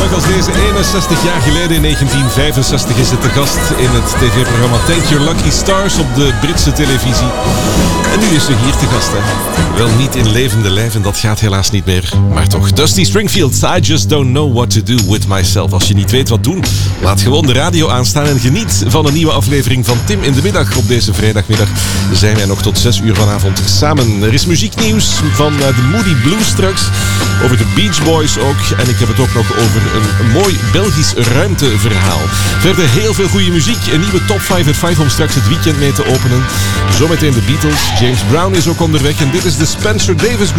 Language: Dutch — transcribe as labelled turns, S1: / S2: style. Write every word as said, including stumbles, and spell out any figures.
S1: dag als deze, eenenzestig jaar geleden in negentien vijfenzestig is het te gast in het tv-programma Thank Your Lucky Stars op de Britse televisie. En nu is ze hier te gast, hè. Wel niet in levende lijven, dat gaat helaas niet meer. Maar toch, Dusty Springfield, I just don't know what to do with myself. Als je niet weet wat doen, laat gewoon de radio aanstaan en geniet van een nieuwe aflevering van Tim in de Middag. Op deze vrijdagmiddag zijn wij nog tot zes uur vanavond samen. Er is muzieknieuws van uh, de Moody Blues straks, over de Beach Boys ook. En ik heb het ook nog over een mooi Belgisch ruimteverhaal. Verder heel veel goede muziek, een nieuwe top vijf uit vijf om straks het weekend mee te openen. Zometeen de Beatles, James Brown is ook onderweg en dit is de Spencer Davis Group.